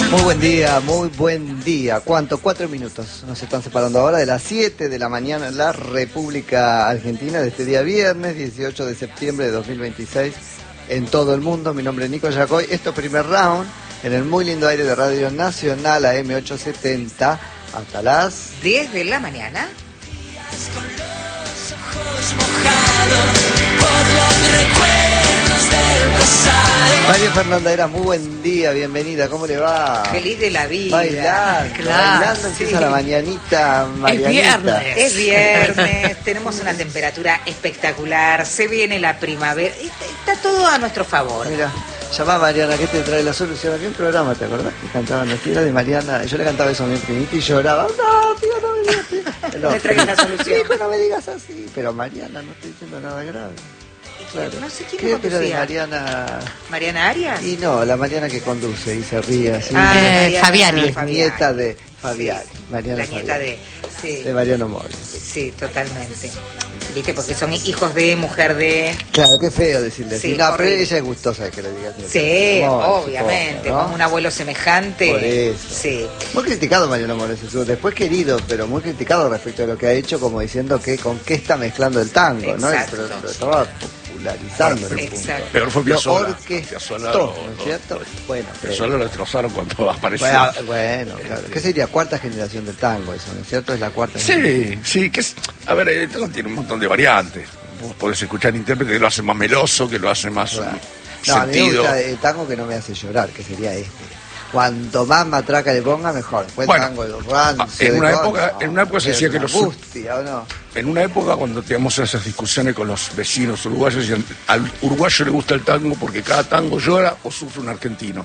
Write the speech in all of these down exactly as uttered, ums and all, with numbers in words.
Muy buen día, muy buen día. ¿Cuánto? Cuatro minutos nos están separando ahora de las siete de la mañana en la República Argentina de este día viernes, dieciocho de septiembre de dos mil veintiséis, en todo el mundo. Mi nombre es Nico Yacoy. Esto es Primer Round, en el muy lindo aire de Radio Nacional A M ochocientos setenta, hasta las diez de la mañana. Con los ojos mojados por los recuerdos del pasado. María Fernanda Era, muy buen día, bienvenida, ¿cómo le va? Feliz de la vida. Bailando, Claro, bailando empieza sí. la mañanita, Marianita. Es viernes. Es viernes, tenemos una temperatura espectacular, se viene la primavera, está, está todo a nuestro favor. Mira, llamá a Mariana, que te trae la solución. Había un programa, ¿te acordás? Que cantaban así, era de Mariana. Yo le cantaba eso a mi primita y lloraba. No, tío, no me digas así. No me traigas la solución. Hijo, no me digas así. Pero Mariana, no estoy diciendo nada grave. Claro. No sé quién ¿Qué? lo Pero de conducía. Mariana... ¿Mariana Arias? Y no, la Mariana que conduce y se ríe así. Ah, Eh, Mariana Fabiani. Es nieta de Fabiani. Mariana La nieta Fabiani. de... Sí, De Mariano Mores. sí, totalmente. ¿Viste? Porque son hijos de, mujer de... Claro, qué feo decirle así. Sí, no, pero horrible. ella es gustosa de que le digas eso. Sí, Mores, obviamente, supongo, ¿no? con un abuelo semejante. Por eso. Sí. Muy criticado Mariano Mores, después querido, pero muy criticado respecto a lo que ha hecho, como diciendo que con qué está mezclando el tango, ¿no? Exacto. Pero lo estaba popularizando en un punto. Exacto. Peor fue Lo Piazzolla. orquestó, Piazzolla ¿no lo- es cierto? Bueno, pero- Piazzolla lo destrozaron cuando apareció. bueno, bueno, claro. ¿Qué sería? Cuarta generación del tango, eso, ¿no es cierto? Es la cuarta generación. Sí, sí, que es... A ver, el tango tiene un montón de variantes. Vos podés escuchar intérpretes que lo hacen más meloso, que lo hacen más Claro. um, No, a mí me sentido. gusta el tango que no me hace llorar, que sería este. Cuanto más matraca le ponga, mejor. Después Bueno, tango de rancio, en de una cosas, época- en una época se es decía que una los- angustia, ¿o no? En una época cuando teníamos esas discusiones con los vecinos uruguayos, decían, al uruguayo le gusta el tango porque cada tango llora o sufre un argentino.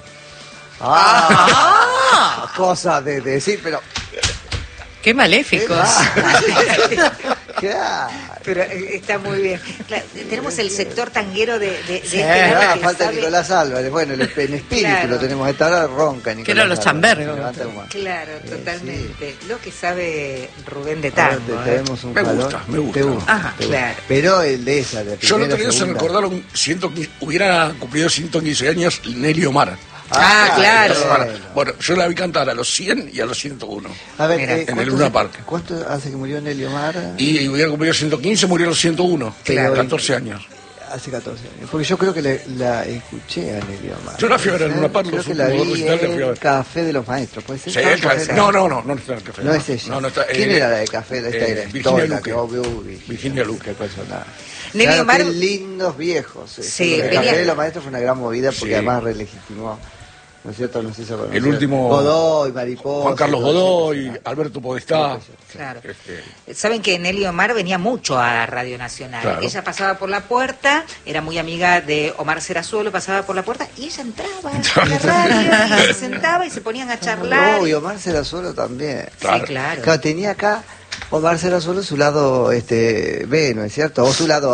Ah, cosa de decir, pero... Qué maléficos. Claro. Pero eh, está muy bien. Claro, tenemos el sector tanguero de, de, de Sí, este lado ah, que falta sabe- Nicolás Álvarez. Bueno, el, en espíritu Claro. lo tenemos a esta hora, ronca Nicolás Que no los Álvarez. chambergos. Levanta un mano. Claro, Sí, totalmente. Lo que sabe Rubén de Ahora tango. te ¿eh? traemos un Me jalón. gusta, me gusta. Te gusta, Ajá, te gusta. claro. Pero el de esa, de Yo el otro primera, día se segunda. recordaron, ciento, hubiera cumplido ciento quince años Nelly Omar. Ah, claro. bueno. Bueno, yo la vi cantar a los cien y a los ciento uno. A ver, Mira, eh, en el ¿cuánto Luna hace- Park. ¿Cuánto hace que murió Nelly Omar? Y hubiera cumplido ciento quince, murió a los ciento uno. Claro. catorce años. Hace catorce años. Porque yo creo que le- la escuché a Nelly Omar. Yo la fui a ver en Luna Park, Creo los que la últimos vi recitales la fui a en ver. Café de los Maestros, ¿puede ser? Sí, ¿Estaba el en Café café- de- no, no, no, no está en el café. No es ella. No, no está, ¿Quién eh, era la de Café de esta eh, era Virginia histórica, Luque. que obvio, Virginia, Virginia Luque. qué personaje. Nelly Claro, Omar- qué lindos viejos. eh. Sí, el venía- Café de los Maestros fue una gran movida porque Sí. además relegitimó, ¿no es cierto? Nos hizo conocer. El último- Godoy, Mariposa. Juan Carlos todo eso, Godoy, claro. Alberto Podestá. Claro. Este, Saben que Nelly Omar venía mucho a Radio Nacional. Claro. Ella pasaba por la puerta, era muy amiga de Omar Serazuelo, pasaba por la puerta y ella entraba a la radio y se sentaba y se ponían a charlar. Uy, Omar Serazuelo también. Claro. Sí, claro. Claro, tenía acá Omar Serazuelo su lado este, B, ¿no es cierto? O su lado